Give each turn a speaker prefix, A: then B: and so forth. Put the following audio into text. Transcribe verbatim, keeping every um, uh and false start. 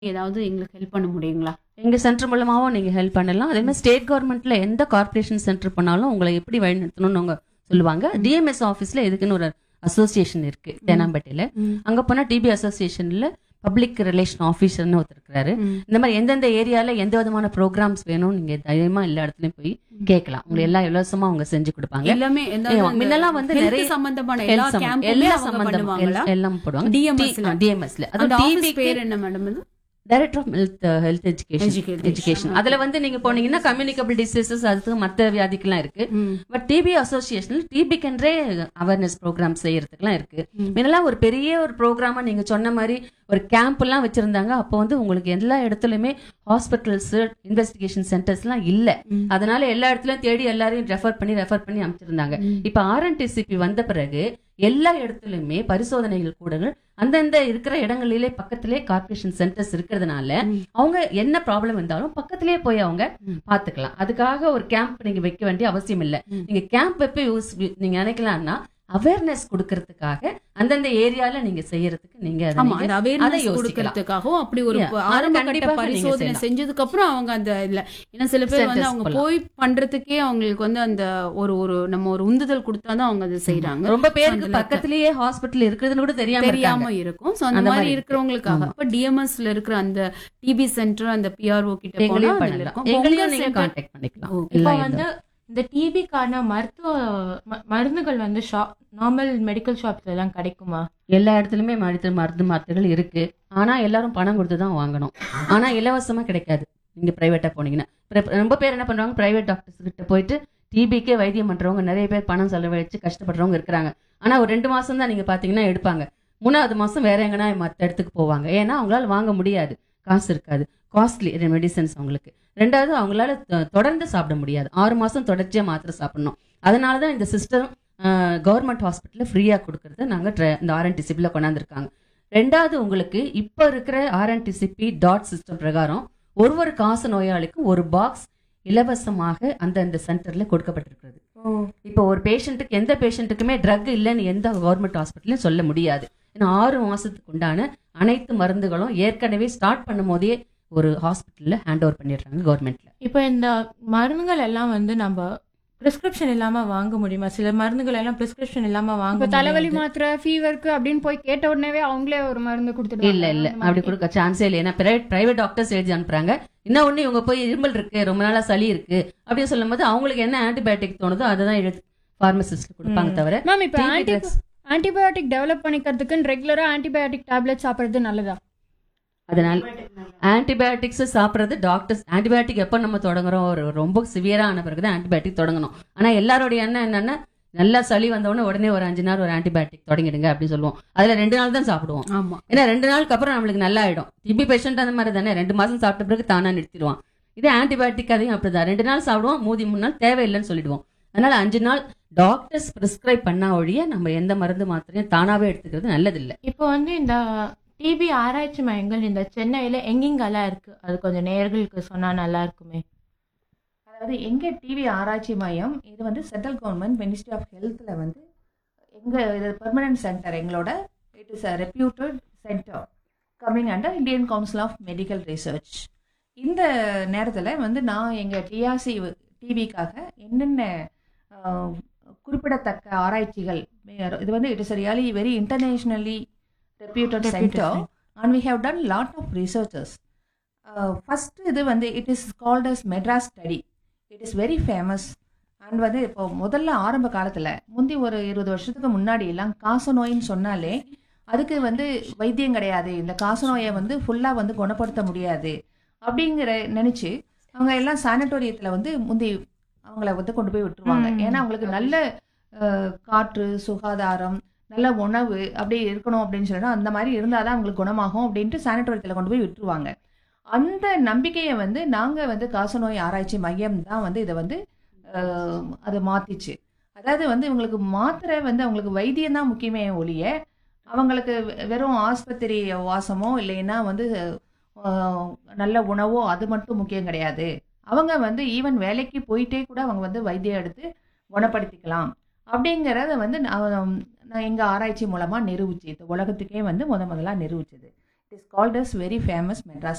A: ஏதாவது எங்களுக்கு ஹெல்ப் பண்ண முடியுங்களா?
B: எங்க சென்டர் மூலமாவும் நீங்க ஹெல்ப் பண்ணலாம். அதே மாதிரி ஸ்டேட் கவர்மெண்ட்ல எந்த கார்ப்பரேஷன் சென்டர் பண்ணாலும் உங்களை எப்படி வழிநடத்தணும்னு அவங்க சொல்லுவாங்க. டிஎம்எஸ் ஆஃபீஸ்ல இதுக்குன்னு ஒரு அசோசியேஷன் இருக்கு தேனாம்பேட்டையில.
A: ம்.
B: அங்க போனா டிபி அசோசியேஷன்ல பப்ளிக் ரிலேஷன் ஆஃபீஸர்னு ஒருத்தர் இருக்கிறாரு.
A: ம்.
B: இந்த மாதிரி எந்தெந்த ஏரியால எந்த விதமான ப்ரோக்ராம்ஸ் வேணும் நீங்க தைரியமா எல்லா இடத்துலயும் போய் கேட்கலாம். உங்களுக்கு எல்லாம் இலவசமா அவங்க செஞ்சு கொடுப்பாங்க.
A: எல்லாமே
B: ஏ, முன்னெல்லாம் வந்து நிறைய
A: சம்பந்தமான
B: health
A: எல்லா
B: சம்மந்தம்,
A: கேம்புமே
B: எல்லா
A: அவங்க
B: சம்பந்தம்
A: பண்ணுவாங்களா?
B: எல்லாம் போடுவாங்க.
A: டிஎம்எஸ்ல
B: டிஎம்எஸ்ல
A: அந்த
B: அது
A: ஆபீஸ்
B: டிபிக்கு
A: பேர் என்ன மேடம் இது?
B: Director of health health education
A: Education.
B: Education அதுல வந்து நீங்க போனீங்கன்னா கம்யூனிகபிள் டிசீசஸ் அதுக்கு மத்த வியாதிக்கெல்லாம் இருக்கு.
A: ம்.
B: But DP association டிபிக்கென்றே awareness program செய்யறதுக்குலாம் இருக்கு.
A: ம்.
B: முன்னெல்லாம் ஒரு பெரிய ஒரு ப்ரோக்ராமா நீங்க சொன்ன மாதிரி ஒரு கேம்ப் எல்லாம் வச்சிருந்தாங்க. அப்போ வந்து உங்களுக்கு எல்லா இடத்துலயுமே ஹாஸ்பிட்டல்ஸ் இன்வெஸ்டிகேஷன் சென்டர்ஸ் எல்லாம் இல்ல.
A: ம்.
B: அதனால எல்லா இடத்துலயும் தேடி எல்லாரையும் ரெஃபர் பண்ணி ரெஃபர் பண்ணி அமைச்சிருந்தாங்க.
A: ம்.
B: இப்ப ஆர்என்டிசிபி வந்த பிறகு எல்லா இடத்துலயுமே பரிசோதனைகள் கூடங்கள் அந்தந்த இருக்கிற இடங்களிலே பக்கத்திலே கார்ப்பரேஷன் சென்டர்ஸ் இருக்கிறதுனால
A: ம்.
B: அவங்க என்ன ப்ராப்ளம் வந்தாலும் பக்கத்திலே போய் அவங்க
A: ம்.
B: பாத்துக்கலாம். அதுக்காக ஒரு கேம்ப் நீங்க வைக்க வேண்டிய அவசியம் இல்ல.
A: ம்.
B: நீங்க கேம்ப் எப்ப யூஸ் நீங்க நினைக்கலாம்னா அவேர்னஸ் கொடுக்கறதுக்காக அந்தந்த ஏரியால நீங்க செய்யறதுக்கு நீங்க அதை
A: ஆமா,
B: நீங்க
A: அந்த
B: அதை
A: அவேர்னஸ்
B: யோசிக்கலாம்.
A: கொடுக்கறதுக்காகவும் அப்படி ஒரு
B: Yeah, அது
A: ஆரம்ப கட்ட
B: கண்டிப்பாக நீங்க
A: பரிசோதனை
B: செய்யலாம்.
A: செஞ்சதுக்கு அப்புறம் அவங்க அந்த இல்ல ஏன்னா சில பேர் வந்து
B: Centers
A: அவங்க
B: போலாம்.
A: போய் பண்றதுக்கே அவங்களுக்கு வந்து அந்த ஒரு ஒரு நம்ம ஒரு உந்துதல் கொடுத்தாதான் அவங்க அதை செய்யறாங்க.
B: ரொம்ப பேருக்கு
A: அதுல
B: பக்கத்திலேயே ஹாஸ்பிட்டல் இருக்குதுன்னு கூட தெரியாம இருக்காங்க.
A: தெரியாம இருக்கும். சோ அந்த
B: அந்த
A: மாதிரி
B: மாதிரி
A: இருக்கிறவங்களுக்காக
B: ஆமா.
A: அப்ப டிஎம்எஸ்ல இருக்கிற அந்த டிபி சென்டர் அந்த பிஆர்ஓ கிட்ட போனா
B: எங்களையும்
A: அதுல
B: பண்ணலாம்.
A: இருக்கும்.
B: எங்களையும்
A: உங்க
B: நீங்க
A: center-
B: கான்டாக்ட் பண்ணிக்கலாம்.
A: ஓ,
C: இப்போ
B: எல்லா
C: வந்து
B: இடமும்.
C: இந்த டிபிக்கான மருத்துவ ம- மருந்துகள் வந்து ஷாப் நார்மல் மெடிக்கல் ஷாப்ஸ்ல எல்லாம் கிடைக்குமா?
B: எல்லா இடத்துலயுமே மருத்துவ மருந்து மாத்திரைகள் இருக்கு. ஆனா எல்லாரும் பணம் கொடுத்து தான் வாங்கணும். ஆனா இலவசமா கிடைக்காது. நீங்க பிரைவேட்டா போனீங்கன்னா பிர- ரொம்ப பேர் என்ன பண்றாங்க, பிரைவேட் டாக்டர்ஸ் கிட்ட போயிட்டு டிபிக்கே வைத்தியம் பண்றவங்க நிறைய பேர் பணம் செலவழிச்சு கஷ்டப்படுறவங்க இருக்கிறாங்க. ஆனா ஒரு ரெண்டு மாசம் தான் நீங்க பாத்தீங்கன்னா எடுப்பாங்க. மூணாவது மாசம் வேற எங்கன்னா மத்த இடத்துக்கு போவாங்க. ஏன்னா அவங்களால வாங்க முடியாது, காசு இருக்காது, காஸ்ட்லி மெடிசன்ஸ் அவங்களுக்கு. ரெண்டாவது அவங்களால தொ- தொடர்ந்து சாப்பிட முடியாது. ஆறு மாசம் தொடர்ச்சியா மாத்திரை சாப்பிடணும். அதனாலதான் இந்த சிஸ்டம் கவர்மெண்ட் ஹாஸ்பிட்டல்ல ஃப்ரீயா கொடுக்கறது நாங்க ட்ர- இந்த ஆர்என்டிசிபில கொண்டாந்துருக்காங்க. ரெண்டாவது உங்களுக்கு இப்ப இருக்கிற ஆர்என்டிசிபி டாட் சிஸ்டம் பிரகாரம் ஒரு ஒரு காசு நோயாளிக்கும் ஒரு பாக்ஸ் இலவசமாக அந்தந்த சென்டர்ல கொடுக்கப்பட்டிருக்கிறது. இப்போ ஒரு பேஷண்ட்டுக்கு எந்த பேஷண்ட்டுக்குமே ட்ரக் இல்லைன்னு எந்த கவர்மெண்ட் ஹாஸ்பிட்டலையும் சொல்ல முடியாது. ஏன்னா ஆறு மாசத்துக்கு உண்டான அனைத்து மருந்துகளும் ஏற்கனவே ஸ்டார்ட் பண்ணும் போதே ஒரு ஹாஸ்பிட்டல்ல ஹேண்ட் ஓவர் பண்ணிடுறாங்க கவர்மெண்ட்ல.
C: இப்போ இந்த மருந்துகள் எல்லாம் வந்து நம்ம பிரிஸ்கிரிப்ஷன் இல்லாம வாங்க முடியுமா? சில மருந்துகள் எல்லாம் பிரிஸ்கிரிப்ஷன் இல்லாம வாங்க
D: இப்ப தலைவலி
C: முடியாது.
D: மாத்திரை ஃபீவருக்கு அப்படின்னு போய் கேட்ட உடனே அவங்களே ஒரு மருந்து கொடுத்துட்டு
B: இல்ல இல்ல அப்படி கொடுக்க சான்ஸே இல்லை. ஏன்னா பிரைவேட் பிரைவேட் டாக்டர்ஸ் எழுதி அனுப்புறாங்க. இன்னும் ஒண்ணு இவங்க போய் இருமல் இருக்கு, ரொம்ப நாளா சளி இருக்கு அப்படின்னு சொல்லும் போது அவங்களுக்கு என்ன ஆன்டிபயோட்டிக் தோணுதோ அதை தான் எழுதி பார்மசிஸ்ட் கொடுப்பாங்க.
C: ம்.
B: தவிர
D: மேம் இப்ப
B: T B
D: anti
B: drugs-
D: antibiotic develop பண்ணிக்கிறதுக்கு ரெகுலரா ஆன்டிபயோட்டிக் டேப்லெட் சாப்பிடுறது நல்லதா?
B: அதனால ஆன்டிபயோட்டிக்ஸ் சாப்பிடுறது டாக்டர்ஸ். ஆன்டிபயோட்டிக் எப்ப நம்ம தொடங்குறோம், ஒரு ரொம்ப சிவியரா ஆன பிறகு தான் ஆன்டிபயோட்டிக் தொடங்கணும். ஆனா எல்லாருடைய எண்ணம் என்னன்னா நல்லா சளி வந்தவொடனே உடனே ஒரு அஞ்சு நாள் ஒரு ஆன்டிபயோட்டிக் தொடங்கிடுங்க அப்படின்னு சொல்லுவோம். அதுல ரெண்டு நாள் தான் சாப்பிடுவோம்.
A: ஆமா.
B: ஏன்னா ரெண்டு நாளுக்கு அப்புறம் நம்மளுக்கு நல்லா ஆயிடும். டிபி பேஷண்ட் அந்த மாதிரி தானே, ரெண்டு மாசம் சாப்பிட்ட பிறகு தானா நிறுத்திடுவான். இது ஆன்டிபயோட்டிக் அதையும் அப்படிதான், ரெண்டு நாள் சாப்பிடுவோம், மூதி மூணு நாள் தேவையில்லைன்னு சொல்லிடுவோம். அதனால அஞ்சு நாள் டாக்டர்ஸ் பிரிஸ்கிரைப் பண்ணா ஒழிய நம்ம எந்த மருந்து மாத்திரையும் தானாவே எடுத்துக்கிறது நல்லதில்லை.
C: இப்போ வந்து இந்த டிபி ஆராய்ச்சி மையங்கள் இந்த சென்னையில எங்கெங்கெல்லாம் இருக்கு, அது கொஞ்சம் நேயர்களுக்கு சொன்னா நல்லா இருக்குமே.
E: அதாவது எங்க டிவி ஆராய்ச்சி மையம் இது வந்து சென்ட்ரல் கவர்மெண்ட் மினிஸ்ட்ரி ஆஃப் ஹெல்த்ல வந்து எங்க இது பெர்மனன்ட் சென்டர் எங்களோட. It is a reputed centre coming under Indian council of medical research. இந்த நேரத்தில் வந்து நான் எங்கள் டிஆர்சி டிவிக்காக என்னென்ன ஆஹ், குறிப்பிடத்தக்க ஆராய்ச்சிகள் இது வந்து it is really very internationally reputed
C: Reputed
E: centre
C: center.
E: And we have done lot of researches. First இது வந்து it is called as Madras study. It is very famous. And வந்து இப்போ முதல்ல ஆரம்ப காலத்தில் முந்தி ஒரு இருபது வருஷத்துக்கு முன்னாடி எல்லாம் காச நோயின்னு சொன்னாலே அதுக்கு வந்து வைத்தியம் கிடையாது, இந்த காச நோயை வந்து ஃபுல்லாக வந்து குணப்படுத்த முடியாது அப்படிங்கிற நினச்சி அவங்க எல்லாம் சானிட்டோரியத்தில் வந்து முந்தி அவங்கள வந்து கொண்டு போய் விட்டுருவாங்க.
C: ம்.
E: ஏன்னா அவங்களுக்கு நல்ல அஹ், காற்று, சுகாதாரம், நல்ல உணவு அப்படி இருக்கணும் அப்படின்னு சொல்லினா அந்த மாதிரி இருந்தால் தான் அவங்களுக்கு குணமாகும் அப்படின்ட்டு சானிட்டோரியத்தில் கொண்டு போய் விட்டுருவாங்க. அந்த நம்பிக்கையை வந்து நாங்கள் வந்து காசநோய் ஆராய்ச்சி மையம் தான் வந்து இதை வந்து அஹ், அதை மாற்றிச்சு. அதாவது வந்து இவங்களுக்கு மாத்திரை வந்து அவங்களுக்கு வைத்தியம் தான் முக்கியமே ஒழிய அவங்களுக்கு வெ- வெறும் ஆஸ்பத்திரி வாசமோ இல்லைன்னா வந்து அஹ், நல்ல உணவோ அது மட்டும் முக்கியம் கிடையாது. அவங்க வந்து ஈவன் வேலைக்கு போயிட்டே கூட அவங்க வந்து வைத்தியம் எடுத்து குணப்படுத்திக்கலாம் அப்படிங்கிறத வந்து நான் நான் எங்கள் ஆராய்ச்சி மூலமாக நிரூபிச்சு இந்த உலகத்துக்கே வந்து முத முதலாக நிரூபிச்சது. It is called as very famous Madras